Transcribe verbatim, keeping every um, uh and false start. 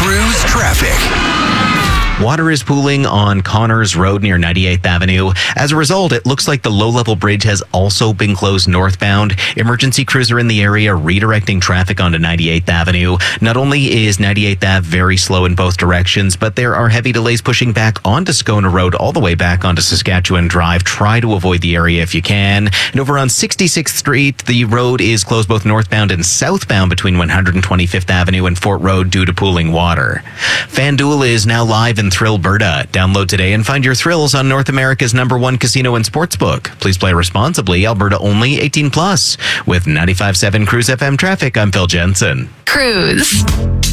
Cruise traffic. Water is pooling on Connors Road near ninety-eighth Avenue. As a result, it looks like the low-level bridge has also been closed northbound. Emergency crews are in the area redirecting traffic onto ninety-eighth Avenue. Not only is ninety-eighth Ave very slow in both directions, but there are heavy delays pushing back onto Scona Road all the way back onto Saskatchewan Drive. Try to avoid the area if you can. And over on sixty-sixth Street, the road is closed both northbound and southbound between one hundred twenty-fifth Avenue and Fort Road due to pooling water. FanDuel is now live in Thrillberta. Download today and find your thrills on North America's number one casino and sportsbook. Please play responsibly. Alberta only, eighteen plus. With ninety-five point seven Cruise F M traffic, I'm Phil Jensen. Cruise.